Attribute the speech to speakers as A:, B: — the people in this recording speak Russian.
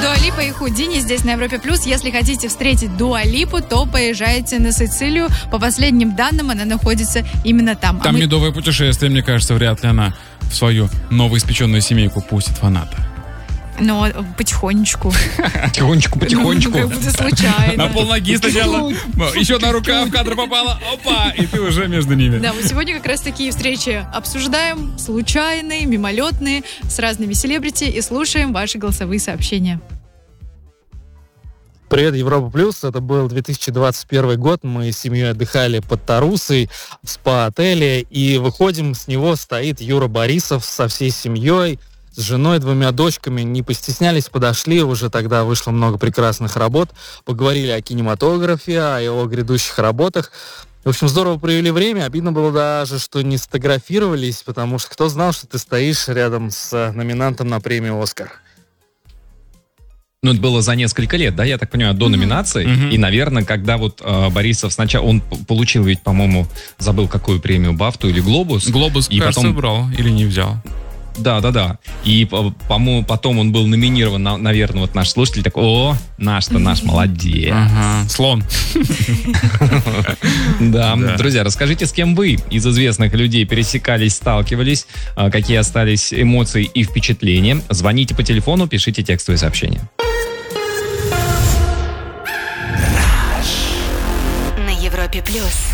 A: Дуа Липа и Худини здесь на Европе+. Если хотите встретить Дуа Липу, то поезжайте на Сицилию. По последним данным, она находится именно там.
B: Там медовое путешествие, мне кажется, вряд ли она в свою новоиспеченную семейку пустит фаната.
A: Но потихонечку.
C: Потихонечку.
A: Как будто случайно.
B: На полноги сначала, еще одна рука в кадр попала, опа, и ты уже между ними.
A: Да, вот сегодня как раз такие встречи обсуждаем, случайные, мимолетные, с разными селебрити, и слушаем ваши голосовые сообщения.
D: Привет, Европа Плюс. Это был 2021 год. Мы с семьей отдыхали под Тарусой в спа-отеле. И выходим, с него стоит Юра Борисов со всей семьей, с женой, 2 дочками. Не постеснялись, подошли. Уже тогда вышло много прекрасных работ. Поговорили о кинематографе, о его грядущих работах. В общем, здорово провели время. Обидно было даже, что не сфотографировались, потому что кто знал, что ты стоишь рядом с номинантом на премию «Оскар».
C: Ну, это было за несколько лет, да, я так понимаю, до номинации. И, наверное, когда вот Борисов сначала... Он получил ведь, по-моему, забыл какую премию, Бафту или Глобус.
B: Глобус,
C: и
B: кажется,
C: потом...
B: брал или не взял.
C: Да. И, по-моему, потом он был номинирован, наверное, вот наш слушатель такой: о, наш-то наш молодец.
B: Ага, слон.
C: Да, друзья, расскажите, с кем вы из известных людей пересекались, сталкивались, какие остались эмоции и впечатления. Звоните по телефону, пишите текстовые сообщения.
E: На Европе Плюс.